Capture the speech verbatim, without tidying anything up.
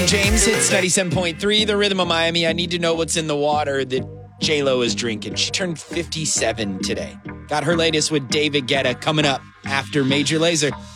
LeBron James hits ninety-seven point three, the Rhythm of Miami. I need to know what's in the water that J-Lo is drinking. She turned fifty-seven today. Got her latest with David Guetta coming up after Major Lazer.